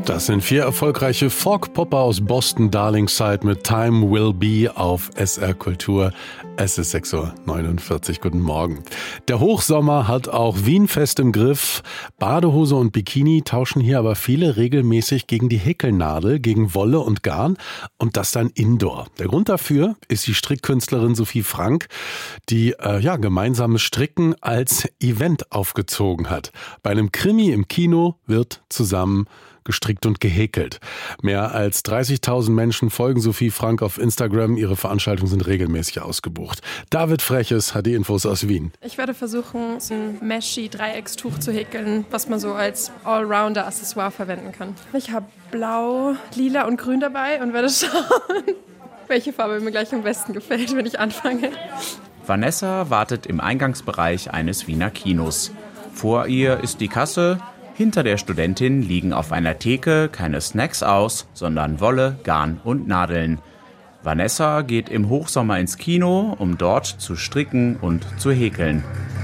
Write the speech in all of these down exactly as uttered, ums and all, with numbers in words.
Das sind vier erfolgreiche Folk-Popper aus Boston, Darlingside mit Time Will Be auf S R Kultur. Es ist sechs Uhr neunundvierzig. Guten Morgen. Der Hochsommer hat auch Wien fest im Griff. Badehose und Bikini tauschen hier aber viele regelmäßig gegen die Häkelnadel, gegen Wolle und Garn und das dann indoor. Der Grund dafür ist die Strickkünstlerin Sophie Frank, die äh, ja gemeinsames Stricken als Event aufgezogen hat. Bei einem Krimi im Kino wird zusammen gestrickt und gehäkelt. Mehr als dreißigtausend Menschen folgen Sophie Frank auf Instagram. Ihre Veranstaltungen sind regelmäßig ausgebucht. David Freches hat die Infos aus Wien. Ich werde versuchen, so ein Meshi-Dreieckstuch zu häkeln, was man so als Allrounder-Accessoire verwenden kann. Ich habe Blau, Lila und Grün dabei und werde schauen, welche Farbe mir gleich am besten gefällt, wenn ich anfange. Vanessa wartet im Eingangsbereich eines Wiener Kinos. Vor ihr ist die Kasse. Hinter der Studentin liegen auf einer Theke keine Snacks aus, sondern Wolle, Garn und Nadeln. Vanessa geht im Hochsommer ins Kino, um dort zu stricken und zu häkeln.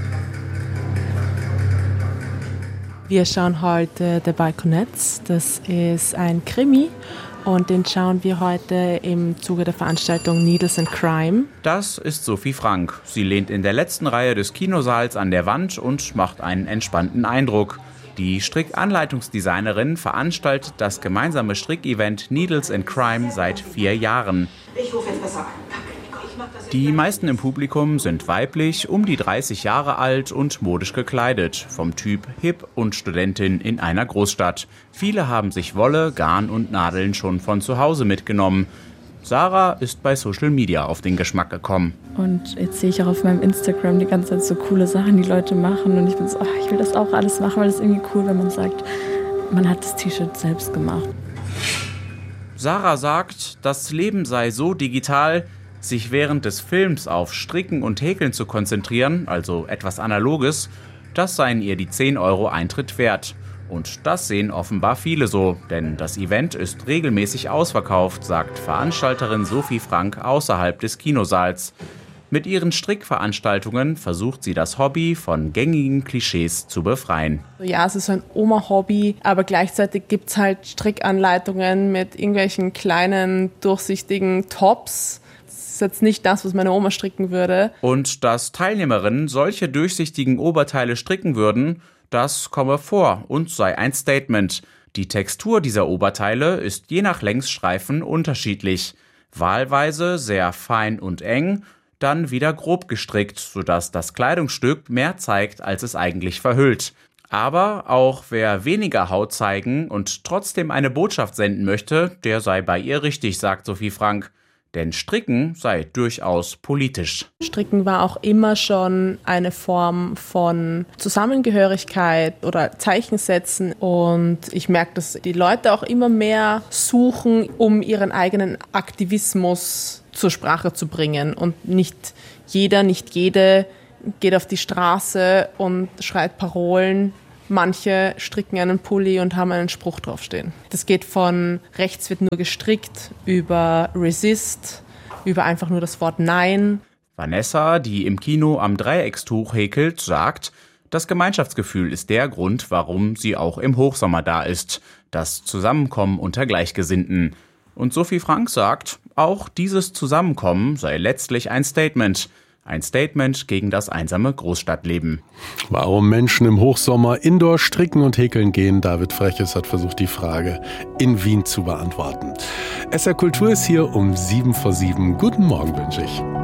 Wir schauen heute The Balconettes. Das ist ein Krimi und den schauen wir heute im Zuge der Veranstaltung Needles and Crime. Das ist Sophie Frank. Sie lehnt in der letzten Reihe des Kinosaals an der Wand und macht einen entspannten Eindruck. Die Strickanleitungsdesignerin veranstaltet das gemeinsame Strickevent Needles and Crime seit vier Jahren. Ich rufe jetzt besser an. Die meisten im Publikum sind weiblich, um die dreißig Jahre alt und modisch gekleidet, vom Typ Hip und Studentin in einer Großstadt. Viele haben sich Wolle, Garn und Nadeln schon von zu Hause mitgenommen. Sarah ist bei Social Media auf den Geschmack gekommen. Und jetzt sehe ich auch auf meinem Instagram die ganze Zeit so coole Sachen, die Leute machen. Und ich bin so, ach, ich will das auch alles machen, weil das ist irgendwie cool, wenn man sagt, man hat das T-Shirt selbst gemacht. Sarah sagt, das Leben sei so digital, sich während des Films auf Stricken und Häkeln zu konzentrieren, also etwas Analoges, das seien ihr die zehn Euro Eintritt wert. Und das sehen offenbar viele so, denn das Event ist regelmäßig ausverkauft, sagt Veranstalterin Sophie Frank außerhalb des Kinosaals. Mit ihren Strickveranstaltungen versucht sie das Hobby von gängigen Klischees zu befreien. Ja, es ist so ein Oma-Hobby, aber gleichzeitig gibt es halt Strickanleitungen mit irgendwelchen kleinen, durchsichtigen Tops. Das ist jetzt nicht das, was meine Oma stricken würde. Und dass Teilnehmerinnen solche durchsichtigen Oberteile stricken würden, das komme vor und sei ein Statement. Die Textur dieser Oberteile ist je nach Längsstreifen unterschiedlich. Wahlweise sehr fein und eng, dann wieder grob gestrickt, sodass das Kleidungsstück mehr zeigt, als es eigentlich verhüllt. Aber auch wer weniger Haut zeigen und trotzdem eine Botschaft senden möchte, der sei bei ihr richtig, sagt Sophie Frank. Denn Stricken sei durchaus politisch. Stricken war auch immer schon eine Form von Zusammengehörigkeit oder Zeichensetzen. Und ich merke, dass die Leute auch immer mehr suchen, um ihren eigenen Aktivismus zur Sprache zu bringen. Und nicht jeder, nicht jede geht auf die Straße und schreit Parolen. Manche stricken einen Pulli und haben einen Spruch draufstehen. Das geht von rechts wird nur gestrickt, über Resist, über einfach nur das Wort Nein. Vanessa, die im Kino am Dreieckstuch häkelt, sagt, das Gemeinschaftsgefühl ist der Grund, warum sie auch im Hochsommer da ist. Das Zusammenkommen unter Gleichgesinnten. Und Sophie Frank sagt, auch dieses Zusammenkommen sei letztlich ein Statement. Ein Statement gegen das einsame Großstadtleben. Warum Menschen im Hochsommer indoor stricken und häkeln gehen, David Freches hat versucht, die Frage in Wien zu beantworten. S R Kultur ist hier um sieben vor sieben. Guten Morgen wünsche ich.